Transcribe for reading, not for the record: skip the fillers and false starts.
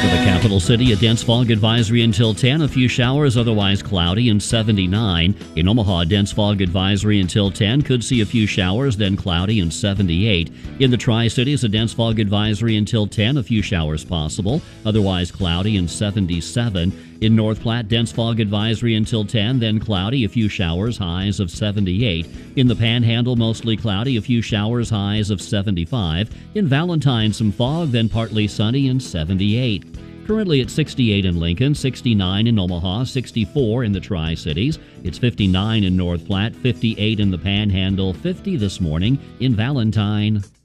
For the capital city, a dense fog advisory until 10. A few showers, otherwise cloudy, and 79. In Omaha, a dense fog advisory until 10. Could see a few showers, then cloudy, and 78. In the Tri-Cities, a dense fog advisory until 10. A few showers possible, otherwise cloudy, and 77. In North Platte, dense fog advisory until 10, then cloudy, a few showers, highs of 78. In the Panhandle, mostly cloudy, a few showers, highs of 75. In Valentine, some fog, then partly sunny, and 78. Currently at 68 in Lincoln, 69 in Omaha, 64 in the Tri-Cities. It's 59 in North Platte, 58 in the Panhandle, 50 this morning in Valentine.